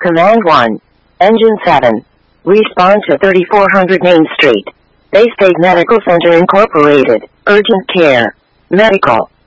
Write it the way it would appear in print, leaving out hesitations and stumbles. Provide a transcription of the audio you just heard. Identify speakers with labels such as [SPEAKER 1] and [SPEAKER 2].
[SPEAKER 1] Command 1. Engine 7. Respond to 3400 Main Street. Bay State Medical Center Incorporated. Urgent care. Medical.